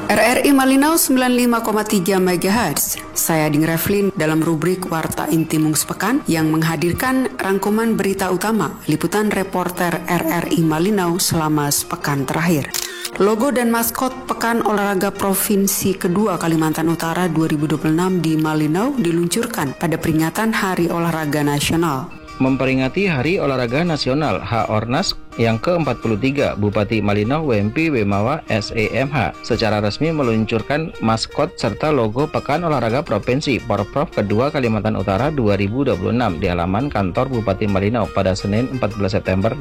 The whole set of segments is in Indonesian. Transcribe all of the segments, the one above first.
RRI Malinau 95,3 MHz. Saya Ding Revlin dalam rubrik Warta Intimung Sepekan yang menghadirkan rangkuman berita utama liputan reporter RRI Malinau selama sepekan terakhir. Logo dan maskot Pekan Olahraga Provinsi Kedua Kalimantan Utara 2026 di Malinau diluncurkan pada peringatan Hari Olahraga Nasional. Memperingati Hari Olahraga Nasional HORNAS yang ke-43, Bupati Malinau WMP Wemawa SEMH secara resmi meluncurkan maskot serta logo Pekan Olahraga Provinsi Porprov Kedua Kalimantan Utara 2026 di halaman kantor Bupati Malinau pada Senin 14 September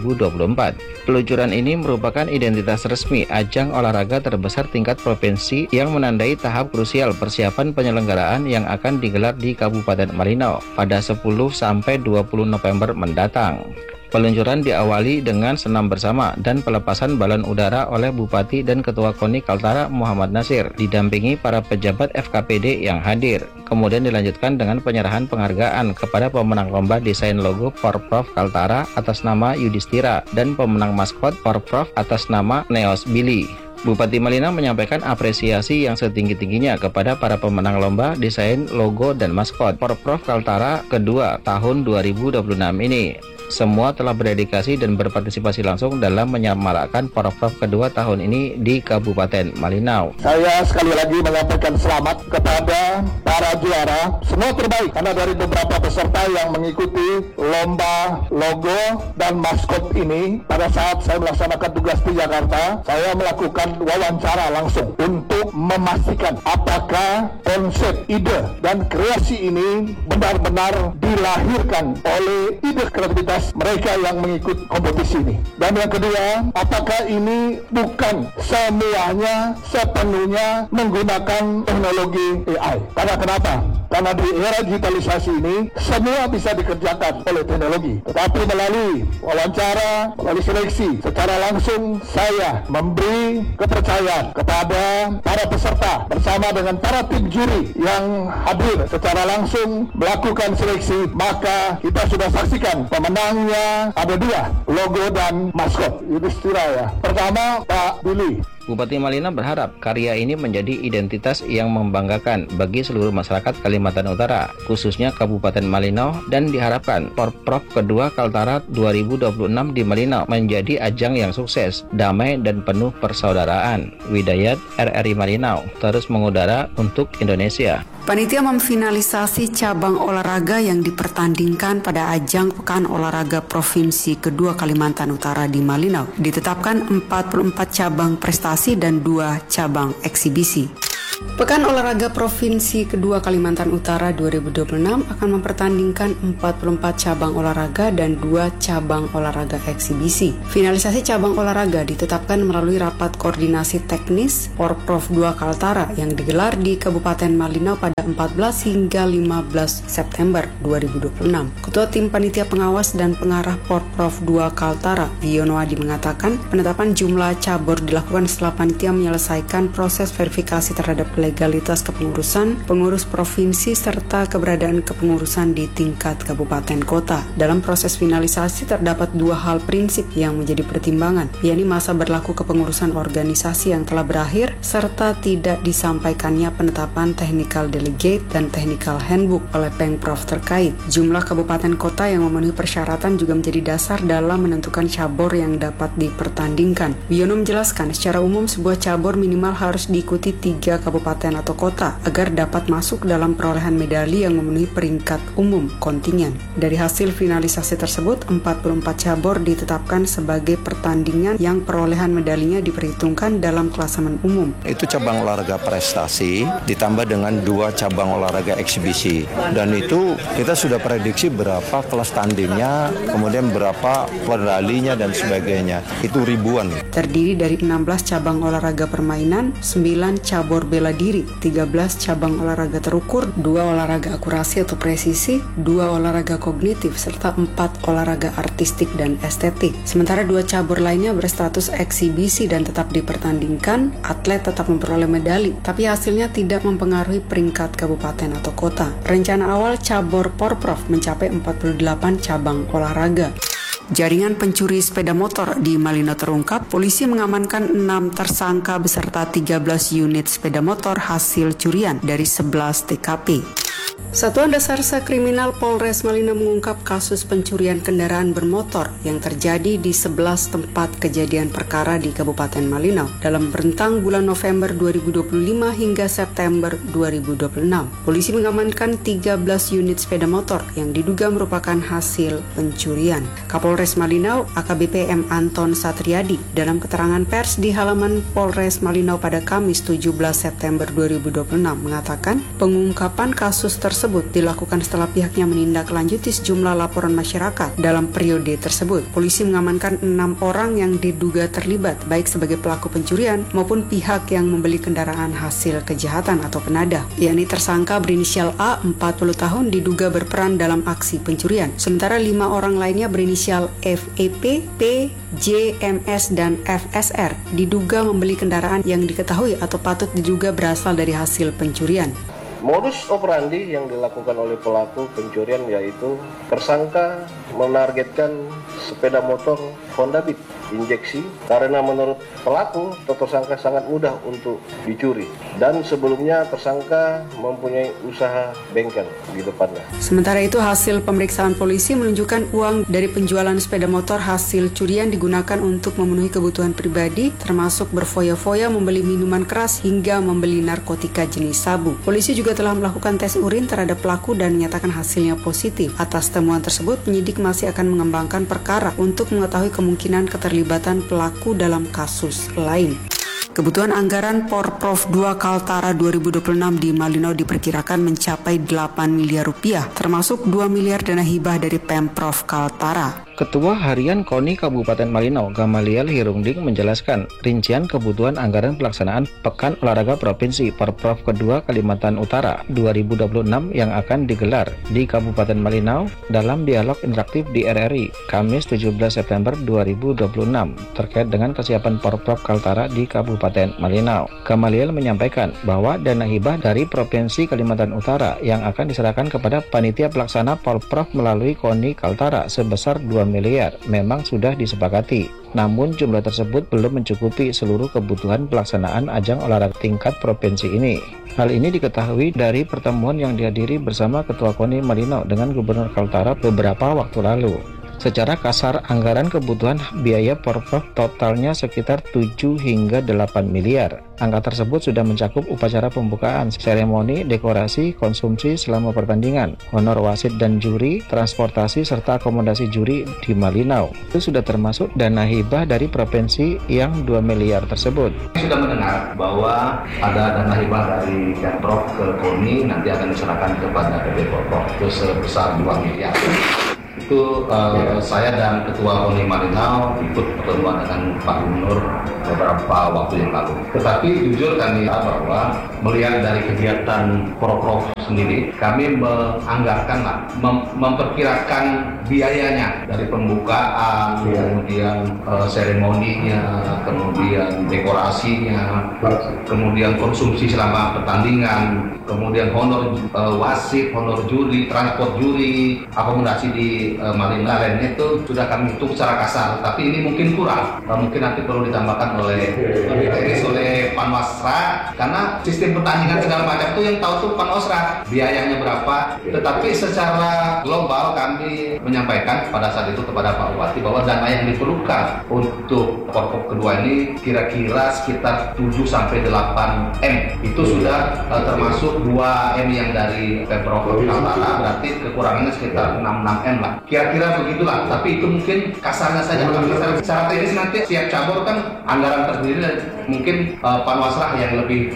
2024. Peluncuran ini merupakan identitas resmi ajang olahraga terbesar tingkat provinsi yang menandai tahap krusial persiapan penyelenggaraan yang akan digelar di Kabupaten Malinau pada 10 sampai 20 November mendatang. Peluncuran diawali dengan senam bersama dan pelepasan balon udara oleh Bupati dan Ketua KONI Kaltara Muhammad Nasir, didampingi para pejabat FKPD yang hadir. Kemudian dilanjutkan dengan penyerahan penghargaan kepada pemenang lomba desain logo Porprov Kaltara atas nama Yudhistira dan pemenang maskot Porprov atas nama Neos Billy. Bupati Malinau menyampaikan apresiasi yang setinggi-tingginya kepada para pemenang lomba desain logo dan maskot Porprov Kaltara kedua tahun 2026 ini. Semua telah berdedikasi dan berpartisipasi langsung dalam menyemarakan Porprov kedua tahun ini di Kabupaten Malinau. Saya sekali lagi menyampaikan selamat kepada para juara, semua terbaik, karena dari beberapa peserta yang mengikuti lomba logo dan maskot ini, pada saat saya melaksanakan tugas di Jakarta, saya melakukan wawancara langsung untuk memastikan apakah konsep, ide, dan kreasi ini benar-benar dilahirkan oleh ide kreativitas mereka yang mengikut kompetisi ini. Dan yang kedua, apakah ini bukan semuanya sepenuhnya menggunakan teknologi AI? Karena kenapa? Karena di era digitalisasi ini semua bisa dikerjakan oleh teknologi. Tetapi melalui wawancara, melalui seleksi, secara langsung saya memberi kepercayaan kepada para peserta bersama dengan para tim juri yang hadir secara langsung melakukan seleksi. Maka kita sudah saksikan pemenangnya ada dua, logo dan maskot Yudhistira ya. Pertama Pak Billy. Bupati Malinau berharap karya ini menjadi identitas yang membanggakan bagi seluruh masyarakat Kalimantan Utara, khususnya Kabupaten Malinau, dan diharapkan Porprov Kedua Kaltara 2026 di Malinau menjadi ajang yang sukses, damai, dan penuh persaudaraan. Widayat, RRI Malinau, terus mengudara untuk Indonesia. Panitia memfinalisasi cabang olahraga yang dipertandingkan pada ajang Pekan Olahraga Provinsi Kedua Kalimantan Utara di Malinau. Ditetapkan 44 cabang prestasi dan 2 cabang eksibisi. Pekan Olahraga Provinsi Kedua Kalimantan Utara 2026 akan mempertandingkan 44 cabang olahraga dan 2 cabang olahraga eksibisi. Finalisasi cabang olahraga ditetapkan melalui rapat koordinasi teknis Porprov 2 Kaltara yang digelar di Kabupaten Malinau pada 14 hingga 15 September 2026. Ketua Tim Panitia Pengawas dan Pengarah Porprov 2 Kaltara, Viono Adi, mengatakan penetapan jumlah cabur dilakukan setelah panitia menyelesaikan proses verifikasi terhadap legalitas kepengurusan, pengurus provinsi, serta keberadaan kepengurusan di tingkat kabupaten kota. Dalam proses finalisasi terdapat 2 hal prinsip yang menjadi pertimbangan, yakni masa berlaku kepengurusan organisasi yang telah berakhir, serta tidak disampaikannya penetapan technical delegate dan technical handbook oleh Pemprov terkait. Jumlah kabupaten kota yang memenuhi persyaratan juga menjadi dasar dalam menentukan cabur yang dapat dipertandingkan. Wiono menjelaskan, secara umum sebuah cabur minimal harus diikuti 3 kabupaten atau kota agar dapat masuk dalam perolehan medali yang memenuhi peringkat umum kontingen. Dari hasil finalisasi tersebut, 44 cabur ditetapkan sebagai pertandingan yang perolehan medalinya diperhitungkan dalam klasemen umum. Itu cabang olahraga prestasi ditambah dengan 2 cabang olahraga eksibisi. Dan itu kita sudah prediksi berapa kelas tandingnya, kemudian berapa medalinya dan sebagainya. Itu ribuan. Terdiri dari 16 cabang olahraga permainan, 9 cabur bela diri, 13 cabang olahraga terukur, 2 olahraga akurasi atau presisi, 2 olahraga kognitif, serta 4 olahraga artistik dan estetik. Sementara 2 cabur lainnya berstatus eksibisi dan tetap dipertandingkan, atlet tetap memperoleh medali, tapi hasilnya tidak mempengaruhi peringkat kabupaten atau kota. Rencana awal cabur Porprov mencapai 48 cabang olahraga. Jaringan pencuri sepeda motor di Malinau terungkap, polisi mengamankan 6 tersangka beserta 13 unit sepeda motor hasil curian dari 11 TKP. Satuan Reserse Kriminal Polres Malinau mengungkap kasus pencurian kendaraan bermotor yang terjadi di 11 tempat kejadian perkara di Kabupaten Malinau dalam rentang bulan November 2025 hingga September 2026. Polisi mengamankan 13 unit sepeda motor yang diduga merupakan hasil pencurian. Kapolres Malinau AKBP M. Anton Satriadi dalam keterangan pers di halaman Polres Malinau pada Kamis 17 September 2026 mengatakan pengungkapan kasus tersebut dilakukan setelah pihaknya menindaklanjuti sejumlah laporan masyarakat. Dalam periode tersebut, polisi mengamankan 6 orang yang diduga terlibat baik sebagai pelaku pencurian maupun pihak yang membeli kendaraan hasil kejahatan atau penadah. Yakni tersangka berinisial A, 40 tahun, diduga berperan dalam aksi pencurian. Sementara 5 orang lainnya berinisial FEP, P, J, MS, dan FSR diduga membeli kendaraan yang diketahui atau patut diduga berasal dari hasil pencurian. Modus operandi yang dilakukan oleh pelaku pencurian yaitu tersangka menargetkan sepeda motor Honda Beat injeksi karena menurut pelaku atau tersangka sangat mudah untuk dicuri dan sebelumnya tersangka mempunyai usaha bengkel di depannya. Sementara itu hasil pemeriksaan polisi menunjukkan uang dari penjualan sepeda motor hasil curian digunakan untuk memenuhi kebutuhan pribadi termasuk berfoya-foya membeli minuman keras hingga membeli narkotika jenis sabu. Polisi juga telah melakukan tes urin terhadap pelaku dan menyatakan hasilnya positif. Atas temuan tersebut, penyidik masih akan mengembangkan perkara untuk mengetahui kemungkinan keterlibatan pelaku dalam kasus lain. Kebutuhan anggaran Porprov 2 Kaltara 2026 di Malinau diperkirakan mencapai 8 miliar rupiah, termasuk 2 miliar dana hibah dari Pemprov Kaltara. Ketua Harian KONI Kabupaten Malinau, Gamaliel Hirungding menjelaskan rincian kebutuhan anggaran pelaksanaan Pekan Olahraga Provinsi Porprov kedua Kalimantan Utara 2026 yang akan digelar di Kabupaten Malinau dalam dialog interaktif di RRI Kamis 17 September 2026 terkait dengan kesiapan Porprov Kaltara di Kabupaten Malinau. Gamaliel menyampaikan bahwa dana hibah dari Provinsi Kalimantan Utara yang akan diserahkan kepada panitia pelaksana Porprov melalui KONI Kaltara sebesar 2 miliar memang sudah disepakati. Namun jumlah tersebut belum mencukupi seluruh kebutuhan pelaksanaan ajang olahraga tingkat provinsi ini. Hal ini diketahui dari pertemuan yang dihadiri bersama Ketua KONI Malinau dengan Gubernur Kaltara beberapa waktu lalu. Secara kasar, anggaran kebutuhan biaya Porprov totalnya sekitar 7 hingga 8 miliar. Angka tersebut sudah mencakup upacara pembukaan, seremoni, dekorasi, konsumsi selama pertandingan, honor wasit dan juri, transportasi, serta akomodasi juri di Malinau. Itu sudah termasuk dana hibah dari provinsi yang 2 miliar tersebut. Sudah mendengar bahwa ada dana hibah dari Pemprov ke KONI nanti akan diserahkan kepada PP Porprov itu sebesar 2 miliar. Itu saya dan Ketua KONI Malinau ikut pertemuan dengan Pak Gubernur beberapa waktu yang lalu. Tetapi jujur kami bahwa melihat dari kegiatan Porprov sendiri, kami menganggarkan, memperkirakan biayanya dari pembukaan, kemudian seremoninya, kemudian dekorasinya, kemudian konsumsi selama pertandingan, kemudian honor wasit, honor juri, transport juri, akomodasi di Malinau lainnya itu sudah kami hitung secara kasar, tapi ini mungkin kurang, mungkin nanti perlu ditambahkan oleh Panwasra karena sistem pertandingan segala macam itu yang tahu tuh Panwasra biayanya berapa, tetapi secara global kami menyampaikan pada saat itu kepada Pak Bupati bahwa dana yang diperlukan untuk Porprov kedua ini kira-kira sekitar 7-8 M. Itu sudah termasuk 2 M yang dari Pemprov Kaltara, berarti kekurangannya sekitar 6 M lah. Kira-kira begitulah, tapi itu mungkin kasarnya saja. Secara teknis nanti setiap cabur kan anggaran tersendiri dan mungkin Panwasra yang lebih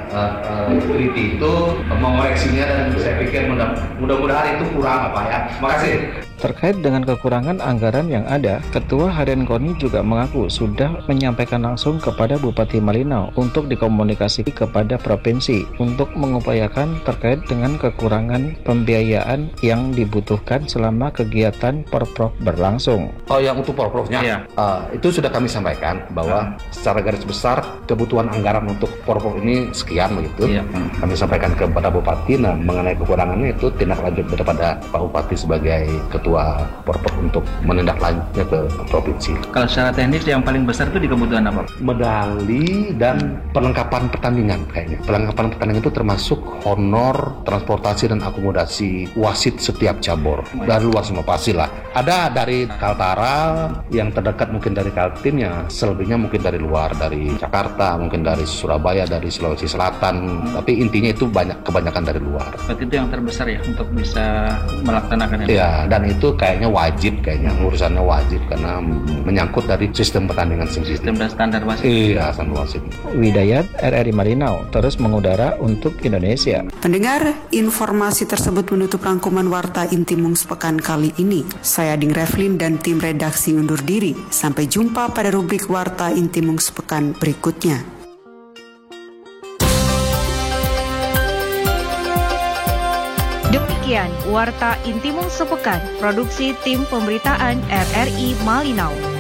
teliti itu mengoreksinya dan saya pikir mudah-mudahan itu kurang apa ya. Makasih. Terkait dengan kekurangan anggaran yang ada, Ketua Harian KONI juga mengaku sudah menyampaikan langsung kepada Bupati Malinau untuk dikomunikasi kepada provinsi untuk mengupayakan terkait dengan kekurangan pembiayaan yang dibutuhkan selama kegiatan Porprov berlangsung. Oh, yang untuk Porprovnya, itu sudah kami sampaikan bahwa secara garis besar kebutuhan anggaran untuk Porprov ini sekian begitu. Kami sampaikan kepada Bupati, nah mengenai kekurangannya itu tindak lanjut daripada Pak Bupati sebagai Ketua ketua Porpor untuk menindaklanjutnya ke provinsi. Kalau secara teknis yang paling besar itu di kebutuhan apa? Medali dan perlengkapan pertandingan kayaknya. Perlengkapan pertandingan itu termasuk honor, transportasi dan akomodasi wasit setiap cabur. Dari luar semua pasti lah. Ada dari Kaltara yang terdekat mungkin dari Kaltim ya, selebihnya mungkin dari luar, dari Jakarta, mungkin dari Surabaya, dari Sulawesi Selatan. Tapi intinya itu kebanyakan dari luar. Berarti itu yang terbesar ya untuk bisa melaksanakan ini. Ya, dan itu kayaknya wajib, urusannya wajib karena menyangkut dari sistem pertandingan sendiri. Sistem dan standar wasit. Iya, standar wasit. Widayat RRI Malinau terus mengudara untuk Indonesia. Pendengar, informasi tersebut menutup rangkuman Warta Intimung sepekan kali ini. Saya Ding Revlin dan tim redaksi undur diri. Sampai jumpa pada rubrik Warta Intimung sepekan berikutnya. Demikian Warta Intimung sepekan, produksi tim pemberitaan RRI Malinau.